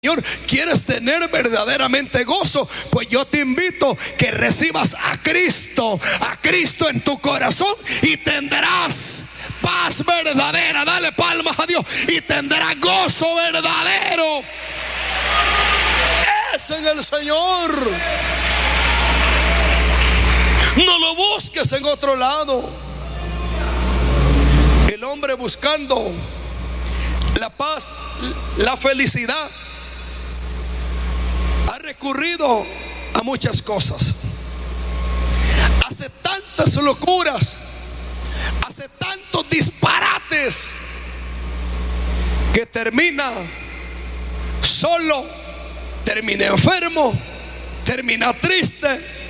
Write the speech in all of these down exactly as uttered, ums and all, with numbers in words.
Señor, ¿quieres tener verdaderamente gozo? Pues yo te invito que recibas a Cristo, a Cristo en tu corazón, y tendrás paz verdadera. Dale palmas a Dios. Y tendrás gozo verdadero. Es en el Señor. No lo busques en otro lado. El hombre buscando la paz, la felicidad, ha recurrido a muchas cosas, hace tantas locuras, hace tantos disparates, que termina solo, termina enfermo, termina triste,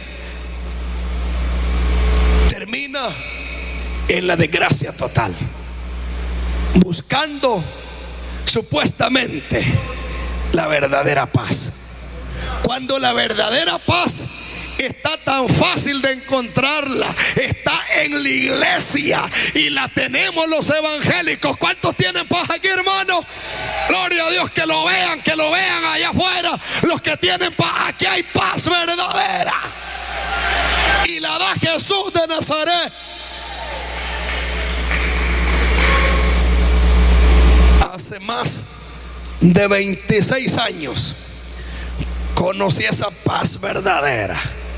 termina en la desgracia total, buscando supuestamente la verdadera paz, cuando la verdadera paz está tan fácil de encontrarla. Está en la iglesia y la tenemos los evangélicos. ¿Cuántos tienen paz aquí, hermano? Gloria a Dios, que lo vean, que lo vean allá afuera. Los que tienen paz, aquí hay paz verdadera, y la da Jesús de Nazaret. Hace más de veintiséis años conocí esa paz verdadera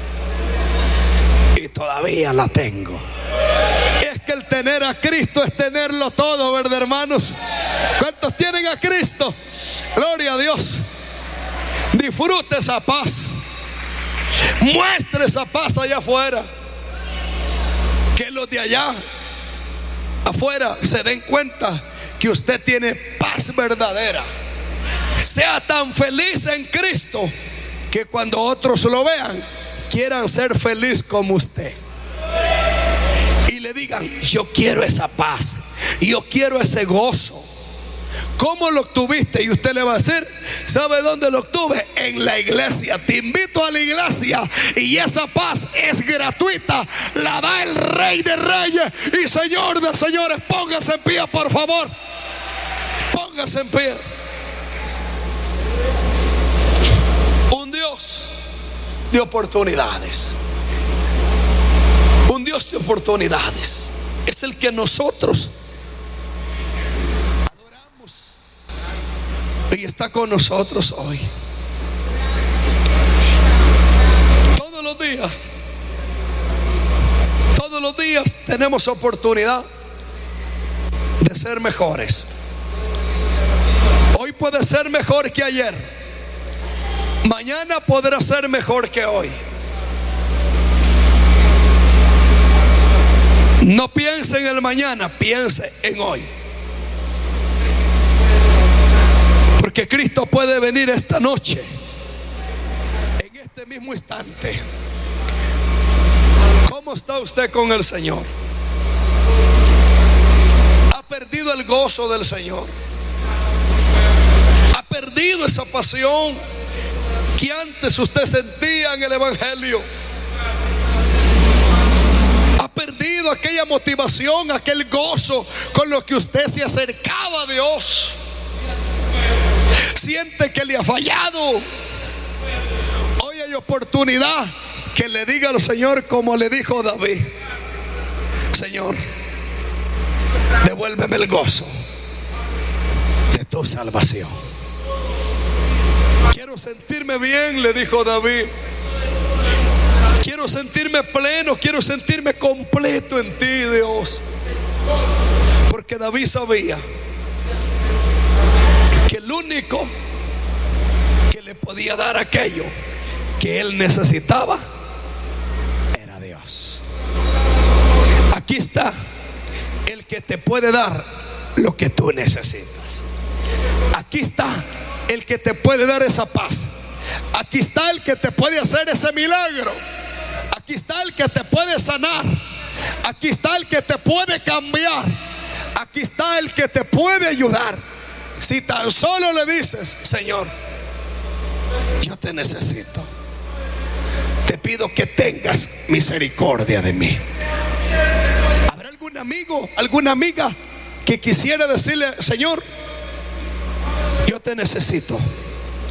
y todavía la tengo. Es que el tener a Cristo es tenerlo todo, ¿verdad, hermanos? ¿Cuántos tienen a Cristo? Gloria a Dios. Disfrute esa paz, muestre esa paz allá afuera, que los de allá afuera se den cuenta que usted tiene paz verdadera. Sea tan feliz en Cristo que cuando otros lo vean, quieran ser feliz como usted, y le digan: yo quiero esa paz, yo quiero ese gozo. ¿Cómo lo obtuviste? Y usted le va a decir: ¿sabe dónde lo obtuve? En la iglesia. Te invito a la iglesia, y esa paz es gratuita. La da el Rey de Reyes y Señor de Señores. Póngase en pie, por favor. Póngase en pie. Un Dios de oportunidades. Un Dios de oportunidades es el que nosotros adoramos, y está con nosotros hoy. Todos los días, todos los días tenemos oportunidad de ser mejores. Hoy puede ser mejor que ayer. Mañana podrá ser mejor que hoy. No piense en el mañana, piense en hoy. Porque Cristo puede venir esta noche, en este mismo instante. ¿Cómo está usted con el Señor? ¿Ha perdido el gozo del Señor? ¿Ha perdido esa pasión que antes usted sentía en el evangelio? ¿Ha perdido aquella motivación, aquel gozo con lo que usted se acercaba a Dios? ¿Siente que le ha fallado? Hoy hay oportunidad que le diga al Señor como le dijo David: Señor, devuélveme el gozo de tu salvación. Quiero sentirme bien, le dijo David. Quiero sentirme pleno, quiero sentirme completo en ti, Dios. Porque David sabía que el único que le podía dar aquello que él necesitaba era Dios. Aquí está el que te puede dar lo que tú necesitas. Aquí está el que te puede dar esa paz. Aquí está el que te puede hacer ese milagro. Aquí está el que te puede sanar. Aquí está el que te puede cambiar. Aquí está el que te puede ayudar. Si tan solo le dices: Señor, yo te necesito. Te pido que tengas misericordia de mí. ¿Habrá algún amigo, alguna amiga que quisiera decirle: Señor, yo te necesito?